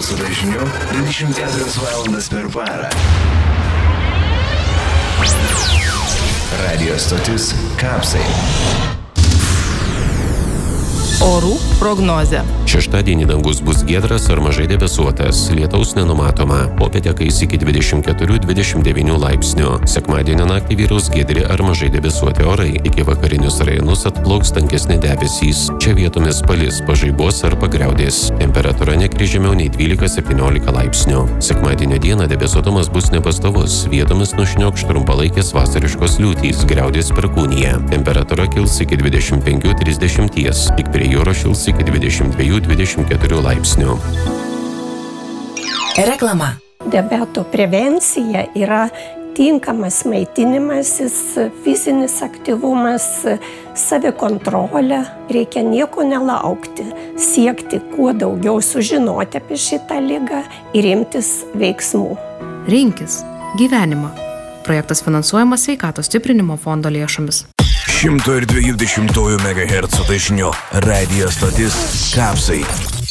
MHz dažniu 24 valandas per parą. Radio stotis Kapsai. Orų prognozė. Šeštadienį dangus bus giedras ar mažai debesuotas, lietaus nenumatoma. Popietę kais iki 24-29 laipsnių. Sekmadienio naktį vyraus giedri ar mažai debesuoti orai. Iki vakarinius rajonus atplauks tankesni debesys. Čia vietomis palis, pažaibos ar pagriaudės. Temperatūra nekris žemiau nei 12-17 laipsnių. Sekmadienio dieną debesuotumas bus nepastovus. Vietomis nušniokš trumpalaikės vasariškos liūtys, griaudės perkūnija. Temperatūra kils iki 25-30. Tik prie jūros šils iki 22-24 laipsnių. Reklama. Diabeto prevencija yra tinkamas maitinimasis, fizinis aktyvumas, savikontrolė. Reikia nieko nelaukti, siekti kuo daugiau sužinoti apie šitą ligą ir imtis veiksmų. Rinkis gyvenimą. Projektas finansuojamas Sveikatos stiprinimo fondo lėšomis. 120 MHz dažniu radio stotis Kapsai.